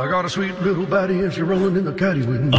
I got a sweet little baddie and she's rolling in the caddy with me.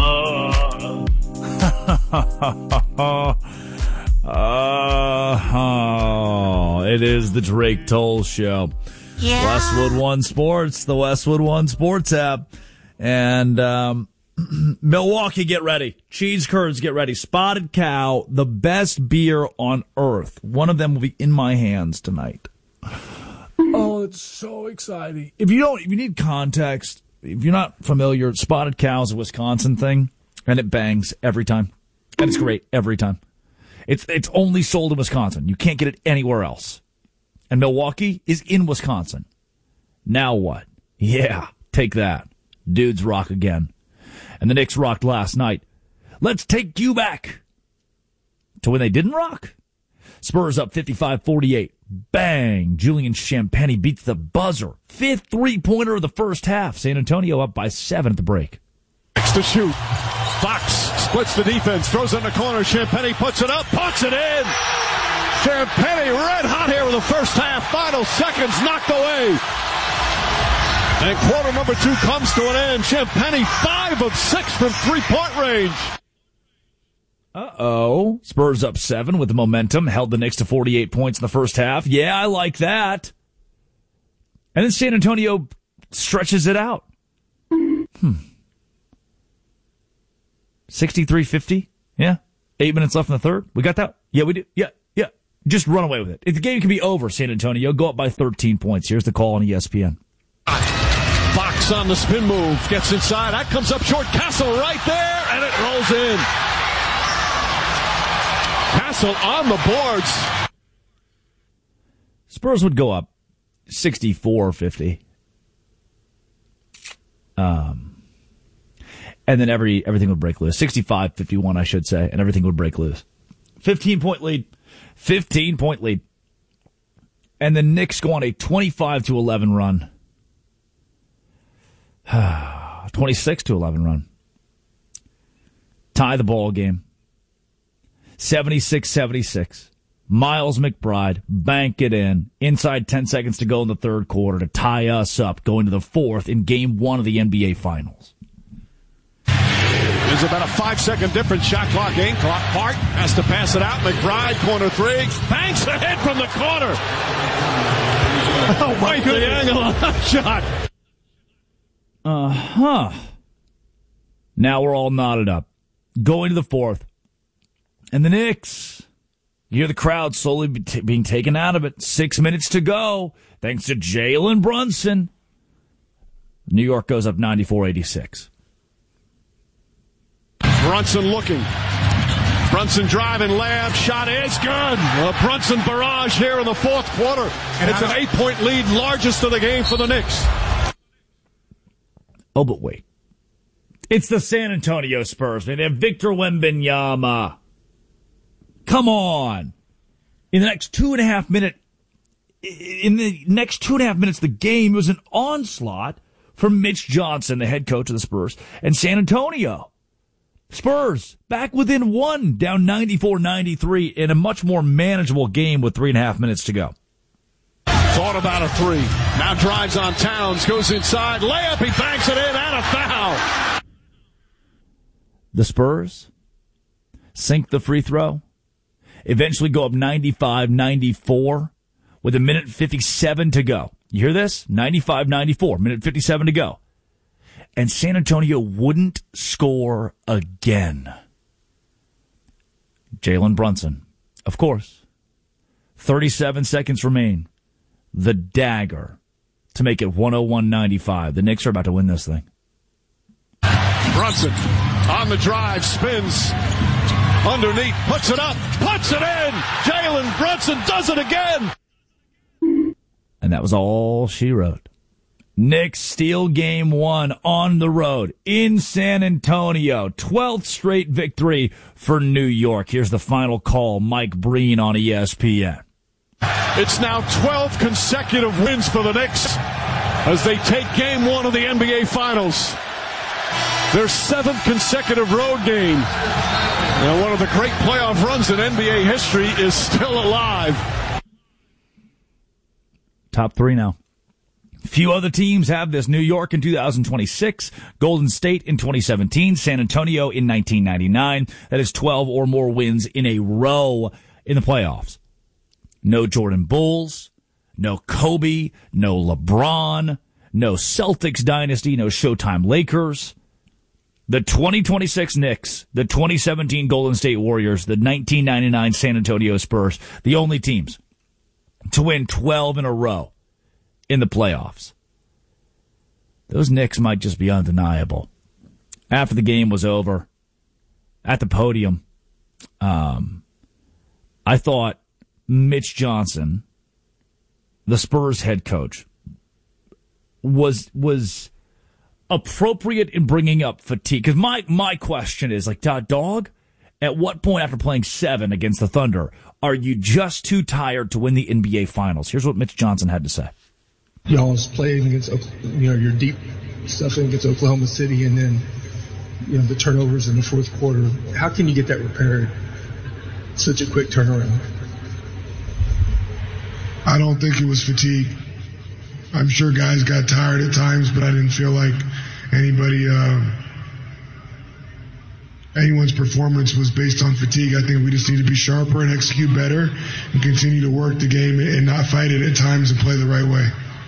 It is the Drake Toll Show. Yeah. Westwood One Sports, the Westwood One Sports app. And Milwaukee, get ready. Cheese curds, get ready. Spotted Cow, the best beer on earth. One of them will be in my hands tonight. Oh, it's so exciting. If you need context, if you're not familiar, Spotted Cow is a Wisconsin thing, and it bangs every time. And it's great every time. It's only sold in Wisconsin. You can't get it anywhere else. And Milwaukee is in Wisconsin. Now what? Yeah, take that. Dudes rock again. And the Knicks rocked last night. Let's take you back to when they didn't rock. Spurs up 55-48. Bang! Julian Champagnie beats the buzzer. Fifth three-pointer of the first half. San Antonio up by 7 at the break. Next to shoot. Fox splits the defense, throws it in the corner. Champagnie puts it up, puts it in. Champagnie red hot here with the first half. Final seconds knocked away. And quarter number 2 comes to an end. Champagnie 5 of 6 from three-point range. Uh-oh. Spurs up 7 with the momentum. Held the Knicks to 48 points in the first half. Yeah, I like that. And then San Antonio stretches it out. 63-50? Yeah. 8 minutes left in the third. We got that? Yeah, we do. Yeah. Just run away with it. If the game can be over, San Antonio, go up by 13 points. Here's the call on ESPN. Fox on the spin move. Gets inside. That comes up short. Castle right there, and it rolls in. Castle on the boards. Spurs would go up 64-50. And then everything would break loose. 65-51, I should say, and everything would break loose. 15-point lead. 15-point lead. And the Knicks go on a 25-11 run. 26-11 run. Tie the ball game. 76-76. Miles McBride bank it in. Inside 10 seconds to go in the third quarter to tie us up going to the fourth in game 1 of the NBA Finals. There's about a 5-second difference. Shot clock, game clock. Hart has to pass it out. McBride, corner 3. Banks the hit from the corner. Oh, my God. The angle on that shot. Now we're all knotted up. Going to the fourth. And the Knicks, you hear the crowd slowly being taken out of it. 6 minutes to go. Thanks to Jalen Brunson. New York goes up 94-86. Brunson looking. Brunson driving, layup, shot is good. A Brunson barrage here in the fourth quarter. And it's an 8-point lead, largest of the game for the Knicks. Oh, but wait. It's the San Antonio Spurs. They have Victor Wembanyama. Come on. In the next 2.5 minutes, the game was an onslaught from Mitch Johnson, the head coach of the Spurs, and San Antonio. Spurs back within 1, down 94-93 in a much more manageable game with 3.5 minutes to go. Thought about a 3. Now drives on Towns, goes inside, layup, he banks it in, and a foul. The Spurs sink the free throw, eventually go up 95-94 with 1:57 to go. You hear this? 95-94, 1:57 to go. And San Antonio wouldn't score again. Jalen Brunson, of course. 37 seconds remain. The dagger to make it 101-95. The Knicks are about to win this thing. Brunson on the drive, spins underneath, puts it up, puts it in. Jalen Brunson does it again. And that was all she wrote. Knicks steal game 1 on the road in San Antonio. 12th straight victory for New York. Here's the final call. Mike Breen on ESPN. It's now 12 consecutive wins for the Knicks as they take game 1 of the NBA Finals. Their 7th consecutive road game. And one of the great playoff runs in NBA history is still alive. Top 3 now. Few other teams have this. New York in 2026, Golden State in 2017, San Antonio in 1999. That is 12 or more wins in a row in the playoffs. No Jordan Bulls, no Kobe, no LeBron, no Celtics dynasty, no Showtime Lakers. The 2026 Knicks, the 2017 Golden State Warriors, the 1999 San Antonio Spurs, the only teams to win 12 in a row in the playoffs. Those Knicks might just be undeniable. After the game was over, at the podium, I thought Mitch Johnson, the Spurs head coach, was appropriate in bringing up fatigue. Because my question is, like, dog, at what point after playing 7 against the Thunder are you just too tired to win the NBA Finals? Here's what Mitch Johnson had to say. Y'all's playing against, your deep stuff against Oklahoma City, and then, the turnovers in the fourth quarter. How can you get that repaired? Such a quick turnaround. I don't think it was fatigue. I'm sure guys got tired at times, but I didn't feel like anyone's performance was based on fatigue. I think we just need to be sharper and execute better and continue to work the game and not fight it at times and play the right way.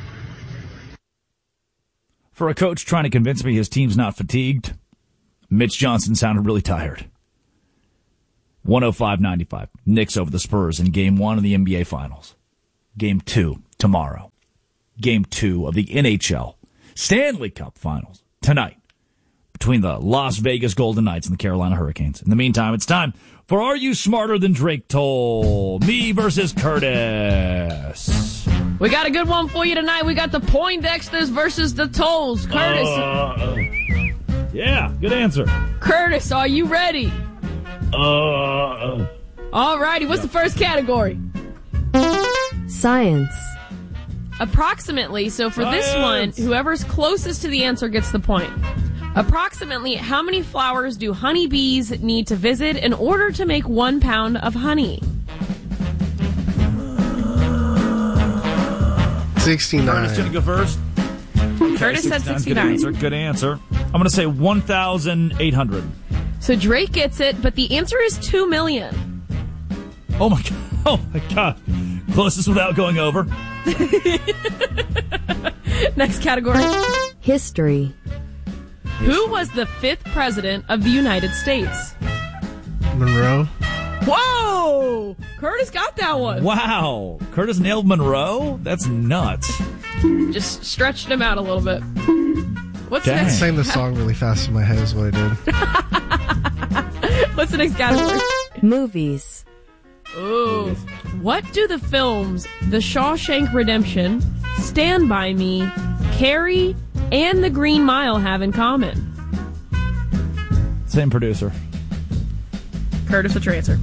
For a coach trying to convince me his team's not fatigued, Mitch Johnson sounded really tired. 105-95. Knicks over the Spurs in Game 1 of the NBA Finals. Game 2 tomorrow. Game 2 of the NHL Stanley Cup Finals tonight between the Las Vegas Golden Knights and the Carolina Hurricanes. In the meantime, it's time for Are You Smarter Than Drake Toll? Me versus Curtis. We got a good one for you tonight. We got the Poindexters versus the Tolls. Curtis. Yeah, good answer. Curtis, are you ready? All righty. What's the first category? Science. Approximately. So for this one, whoever's closest to the answer gets the point. Approximately, how many flowers do honeybees need to visit in order to make 1 pound of honey? 69. Curtis going to go first. Curtis said 69. Good answer. I'm going to say 1,800. So Drake gets it, but the answer is 2 million. Oh my god. Oh my god. Closest without going over. Next category. History. Who was the 5th president of the United States? Monroe. Whoa! Curtis got that one. Wow. Curtis nailed Monroe? That's nuts. Just stretched him out a little bit. What's Dang. next? I sang the song really fast in my head is what I did. What's the next category? Movies. Ooh. What do the films The Shawshank Redemption, Stand By Me, Carrie, and The Green Mile have in common? Same producer. Curtis, what's your answer?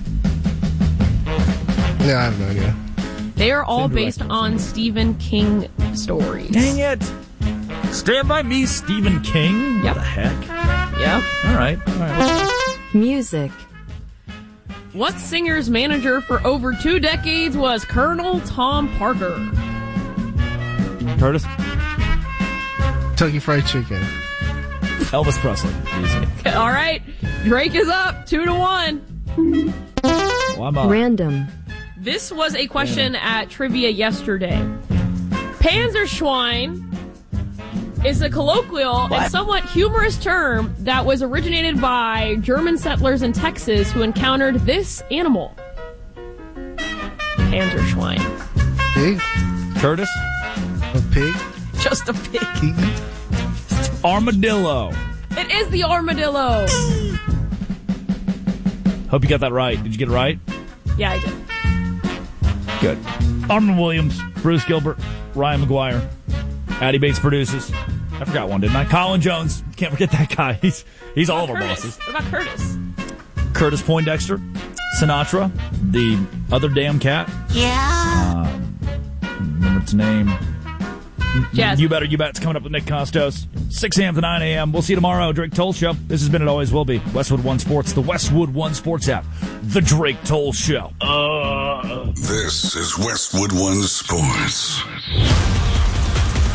Yeah, I have no idea. They are all Same based director. on Stephen King stories. Dang it. Stand By Me, Stephen King? Yep. What the heck? Yep. All right. Music. What singer's manager for over 2 decades was Colonel Tom Parker? Curtis? Kentucky Fried Chicken. Elvis Presley. Easy. All right. Drake is up 2-1. Well, I'm up. Random. This was a question at trivia yesterday. Panzerschwein is a colloquial and somewhat humorous term that was originated by German settlers in Texas who encountered this animal. Panzerschwein. Pig? Curtis? A pig? Just a pig. Armadillo. It is the armadillo. Hope you got that right. Did you get it right? Yeah, I did. Good. Armin Williams, Bruce Gilbert, Ryan McGuire, Addie Bates produces. I forgot one, didn't I? Colin Jones. Can't forget that guy. He's all of our bosses. What about Curtis? Curtis Poindexter, Sinatra, the other damn cat. Yeah. Remember its name. Jazz. You bet. It's coming up with Nick Costos. 6 a.m. to 9 a.m. We'll see you tomorrow. Drake Toll Show. This has been It Always Will Be. Westwood One Sports, the Westwood One Sports app. The Drake Toll Show. This is Westwood One Sports.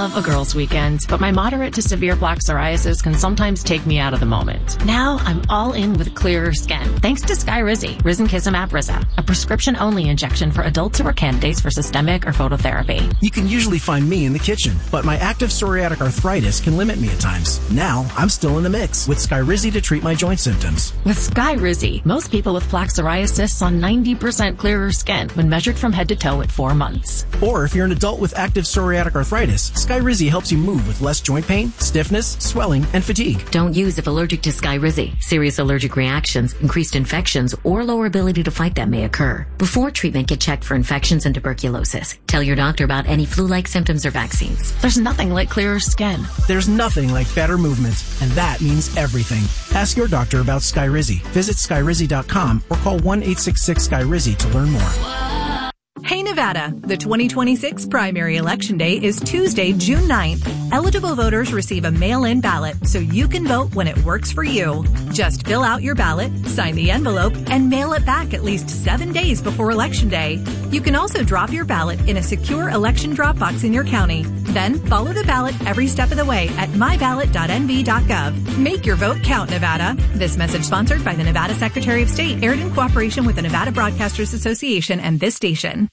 love a girls' weekend, but my moderate to severe plaque psoriasis can sometimes take me out of the moment. Now I'm all in with clearer skin, thanks to Skyrizi, risankizumab Riza, a prescription-only injection for adults who are candidates for systemic or phototherapy. You can usually find me in the kitchen, but my active psoriatic arthritis can limit me at times. Now I'm still in the mix with Skyrizi to treat my joint symptoms. With Skyrizi, most people with plaque psoriasis saw 90% clearer skin when measured from head to toe at 4 months. Or if you're an adult with active psoriatic arthritis, Skyrizi helps you move with less joint pain, stiffness, swelling, and fatigue. Don't use if allergic to Skyrizi. Serious allergic reactions, increased infections, or lower ability to fight them may occur. Before treatment, get checked for infections and tuberculosis. Tell your doctor about any flu-like symptoms or vaccines. There's nothing like clearer skin. There's nothing like better movement, and that means everything. Ask your doctor about Skyrizi. Visit Skyrizi.com or call 1-866-SKYRIZI to learn more. Hey Nevada, the 2026 primary election day is Tuesday, June 9th. Eligible voters receive a mail-in ballot so you can vote when it works for you. Just fill out your ballot, sign the envelope, and mail it back at least 7 days before Election Day. You can also drop your ballot in a secure election drop box in your county. Then follow the ballot every step of the way at myballot.nv.gov. Make your vote count, Nevada. This message sponsored by the Nevada Secretary of State, aired in cooperation with the Nevada Broadcasters Association and this station.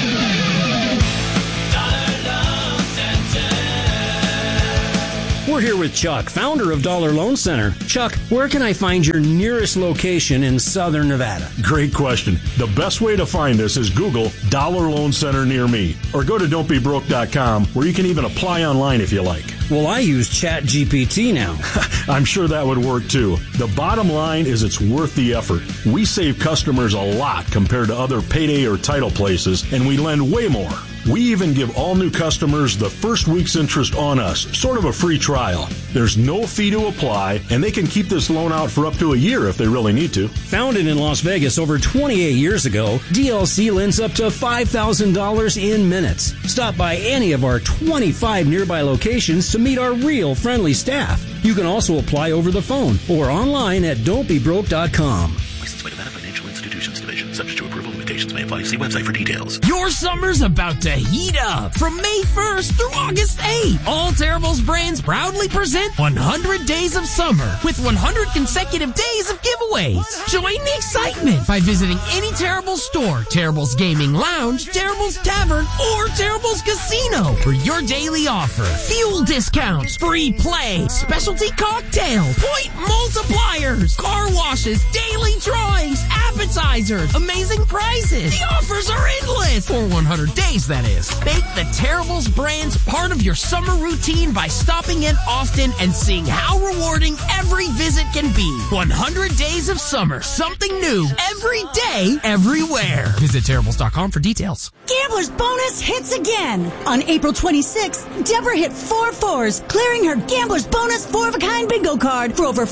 We're here with Chuck, founder of Dollar Loan Center. Chuck, where can I find your nearest location in Southern Nevada? Great question. The best way to find us is Google Dollar Loan Center near me, or go to don'tbebroke.com, where you can even apply online if you like. Well, I use ChatGPT now. I'm sure that would work too. The bottom line is it's worth the effort. We save customers a lot compared to other payday or title places, and we lend way more. We even give all new customers the first week's interest on us, sort of a free trial. There's no fee to apply, and they can keep this loan out for up to a year if they really need to. Founded in Las Vegas over 28 years ago, DLC lends up to $5,000 in minutes. Stop by any of our 25 nearby locations to meet our real friendly staff. You can also apply over the phone or online at don'tbebroke.com. Licensed by Nevada Financial Institutions Division. Subject to approval, limitations may apply. See website for details. Your summer's about to heat up. From May 1st through August 8th, all Terribles brands proudly present 100 Days of Summer with 100 consecutive days of giveaways. Join the excitement by visiting any Terribles store, Terribles Gaming Lounge, Terribles Tavern, or Terribles Casino for your daily offer. Fuel discounts, free play, specialty cocktails, point multipliers, car washes, daily drawings, appetizers, amazing prizes. The offers are endless. For 100 days, that is. Make the Terribles brands part of your summer routine by stopping in often and seeing how rewarding every visit can be. 100 Days of Summer. Something new every day, everywhere. Visit Terribles.com for details. Gambler's Bonus hits again. On April 26th, Deborah hit 4 fours, clearing her Gambler's Bonus 4-of-a-kind bingo card for over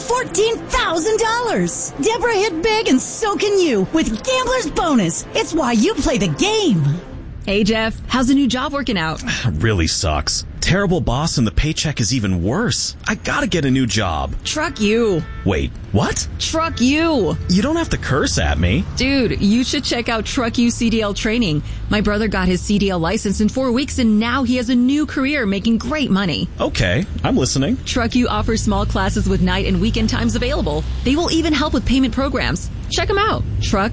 $14,000. Deborah hit big and so can you with Gambler's Bonus. It's why you play the game. Hey, Jeff. How's the new job working out? Really sucks. Terrible boss and the paycheck is even worse. I gotta get a new job. Truck you. Wait, what? Truck you. You don't have to curse at me. Dude, you should check out Truck You CDL training. My brother got his CDL license in 4 weeks and now he has a new career making great money. Okay, I'm listening. Truck You offers small classes with night and weekend times available. They will even help with payment programs. Check them out.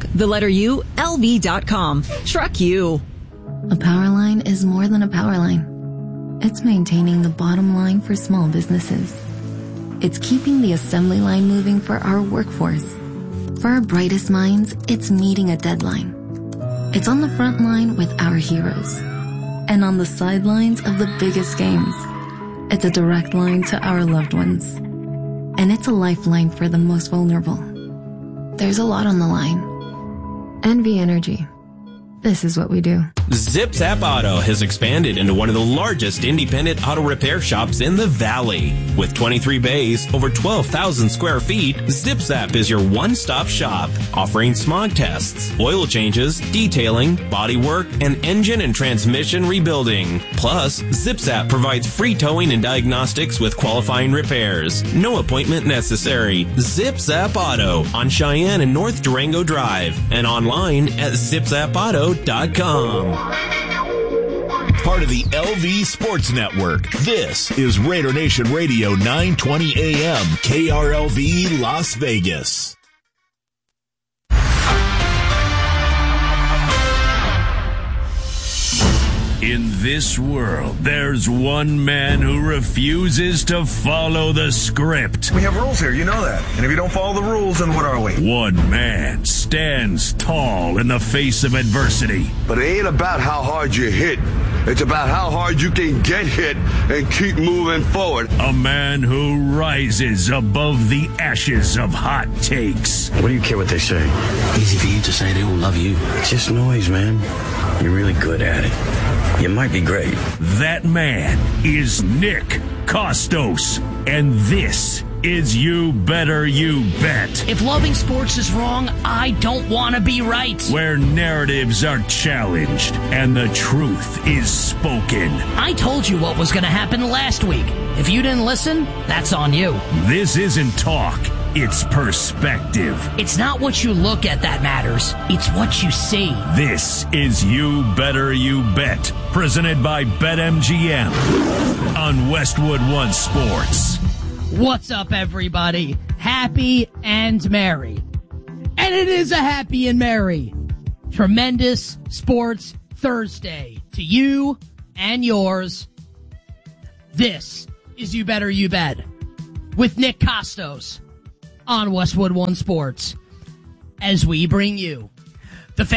LV.com. Truck You. A power line is more than a power line. It's maintaining the bottom line for small businesses. It's keeping the assembly line moving for our workforce. For our brightest minds, it's meeting a deadline. It's on the front line with our heroes. And on the sidelines of the biggest games. It's a direct line to our loved ones. And it's a lifeline for the most vulnerable. There's a lot on the line. NV Energy. This is what we do. ZipZap Auto has expanded into one of the largest independent auto repair shops in the Valley. With 23 bays, over 12,000 square feet, ZipZap is your one-stop shop, offering smog tests, oil changes, detailing, body work, and engine and transmission rebuilding. Plus, ZipZap provides free towing and diagnostics with qualifying repairs. No appointment necessary. ZipZap Auto on Cheyenne and North Durango Drive and online at zipzapauto.com. part of the LV Sports Network. This is Raider Nation Radio 920 AM, KRLV Las Vegas. In this world, there's one man who refuses to follow the script. We have rules here, you know that. And if you don't follow the rules, then what are we? One man stands tall in the face of adversity. But it ain't about how hard you hit. It's about how hard you can get hit and keep moving forward. A man who rises above the ashes of hot takes. What do you care what they say? Easy for you to say they will love you. It's just noise, man. You're really good at it. You might be great. That man is Nick Costos, and this is You Better You Bet. If loving sports is wrong, I don't want to be right. Where narratives are challenged and the truth is spoken. I told you what was going to happen last week. If you didn't listen, that's on you. This isn't talk. It's perspective. It's not what you look at that matters. It's what you see. This is You Better You Bet, presented by BetMGM on Westwood One Sports. What's up, everybody? Happy and merry. And it is a happy and merry, tremendous Sports Thursday to you and yours. This is You Better You Bet with Nick Costos on Westwood One Sports, as we bring you